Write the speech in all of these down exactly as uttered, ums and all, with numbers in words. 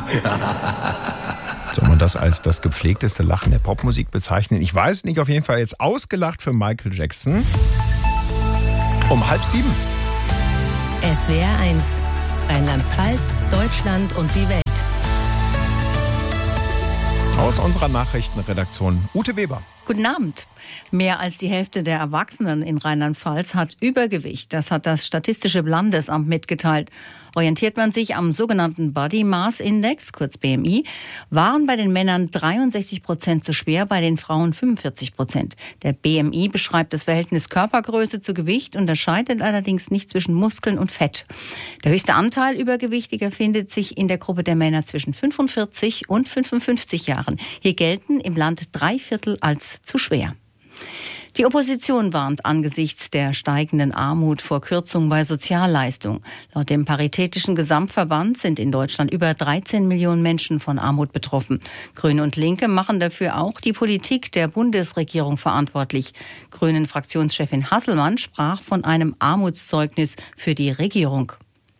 Soll man das als das gepflegteste Lachen der Popmusik bezeichnen? Ich weiß nicht, auf jeden Fall jetzt ausgelacht für Michael Jackson. Um halb sieben. S W R eins. Rheinland-Pfalz, Deutschland und die Welt. Aus unserer Nachrichtenredaktion Ute Weber. Guten Abend. Mehr als die Hälfte der Erwachsenen in Rheinland-Pfalz hat Übergewicht. Das hat das Statistische Landesamt mitgeteilt. Orientiert man sich am sogenannten Body Mass Index, kurz B M I, waren bei den Männern dreiundsechzig Prozent zu schwer, bei den Frauen fünfundvierzig Prozent. Der B M I beschreibt das Verhältnis Körpergröße zu Gewicht, unterscheidet allerdings nicht zwischen Muskeln und Fett. Der höchste Anteil Übergewichtiger findet sich in der Gruppe der Männer zwischen fünfundvierzig und fünfundfünfzig Jahren. Hier gelten im Land drei Viertel als zu schwer. Die Opposition warnt angesichts der steigenden Armut vor Kürzungen bei Sozialleistungen. Laut dem Paritätischen Gesamtverband sind in Deutschland über dreizehn Millionen Menschen von Armut betroffen. Grüne und Linke machen dafür auch die Politik der Bundesregierung verantwortlich. Grünen-Fraktionschefin Hasselmann sprach von einem Armutszeugnis für die Regierung.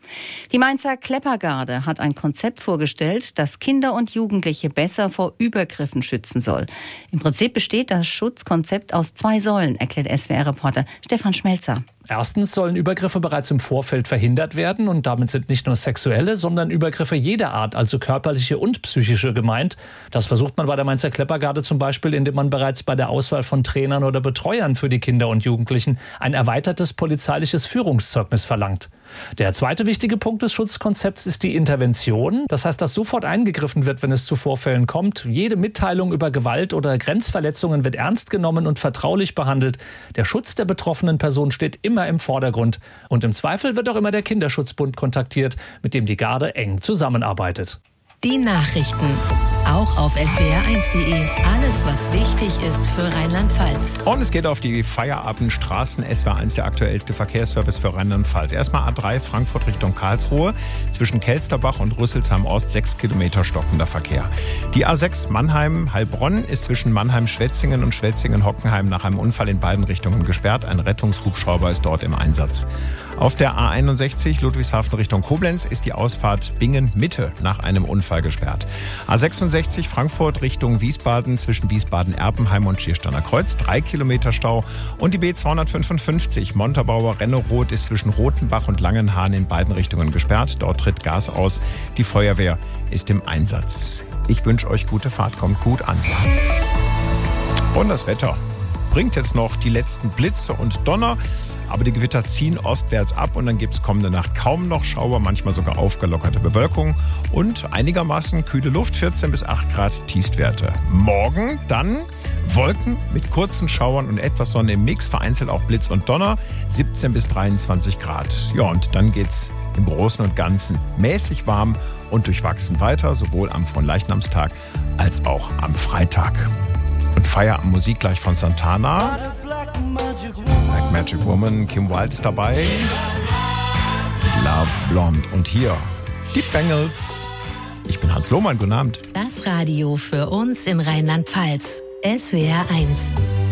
Die Mainzer Kleppergarde hat ein Konzept vorgestellt, das Kinder und Jugendliche besser vor Übergriffen schützen soll. Im Prinzip besteht das Schutzkonzept aus zwei Säulen, erklärt S W R-Reporter Stefan Schmelzer. Erstens sollen Übergriffe bereits im Vorfeld verhindert werden und damit sind nicht nur sexuelle, sondern Übergriffe jeder Art, also körperliche und psychische gemeint. Das versucht man bei der Mainzer Kleppergarde zum Beispiel, indem man bereits bei der Auswahl von Trainern oder Betreuern für die Kinder und Jugendlichen ein erweitertes polizeiliches Führungszeugnis verlangt. Der zweite wichtige Punkt des Schutzkonzepts ist die Intervention. Das heißt, dass sofort eingegriffen wird, wenn es zu Vorfällen kommt. Jede Mitteilung über Gewalt oder Grenzverletzungen wird ernst genommen und vertraulich behandelt. Der Schutz der betroffenen Person steht immer im Vordergrund. Und im Zweifel wird auch immer der Kinderschutzbund kontaktiert, mit dem die Garde eng zusammenarbeitet. Die Nachrichten. Auch auf S W R eins punkt de. Alles, was wichtig ist für Rheinland-Pfalz. Und es geht auf die Feierabendstraßen. S W R eins, der aktuellste Verkehrsservice für Rheinland-Pfalz. Erstmal A drei Frankfurt Richtung Karlsruhe. Zwischen Kelsterbach und Rüsselsheim-Ost sechs Kilometer stockender Verkehr. Die A sechs Mannheim-Heilbronn ist zwischen Mannheim-Schwetzingen und Schwetzingen-Hockenheim nach einem Unfall in beiden Richtungen gesperrt. Ein Rettungshubschrauber ist dort im Einsatz. Auf der A einundsechzig Ludwigshafen Richtung Koblenz ist die Ausfahrt Bingen-Mitte nach einem Unfall gesperrt. A sechsundsechzig Frankfurt Richtung Wiesbaden zwischen Wiesbaden-Erpenheim und Schiersteiner Kreuz drei Kilometer Stau. Und die B zweihundertfünfundfünfzig Montabaur-Renne-Roth ist zwischen Rotenbach und Langenhahn in beiden Richtungen gesperrt. Dort tritt Gas aus. Die Feuerwehr ist im Einsatz. Ich wünsche euch gute Fahrt, kommt gut an. Und das Wetter bringt jetzt noch die letzten Blitze und Donner. Aber die Gewitter ziehen ostwärts ab und dann gibt es kommende Nacht kaum noch Schauer, manchmal sogar aufgelockerte Bewölkung und einigermaßen kühle Luft, vierzehn bis acht Grad Tiefstwerte. Morgen dann Wolken mit kurzen Schauern und etwas Sonne im Mix, vereinzelt auch Blitz und Donner, siebzehn bis dreiundzwanzig Grad. Ja, und dann geht's im Großen und Ganzen mäßig warm und durchwachsen weiter, sowohl am Fronleichnamstag als auch am Freitag. Und Feierabendmusik gleich von Santana. Black Magic Woman, Kim Wilde ist dabei. Love Blonde. Und hier die Bengals. Ich bin Hans Lohmann, guten Abend. Das Radio für uns in Rheinland-Pfalz. S W R eins.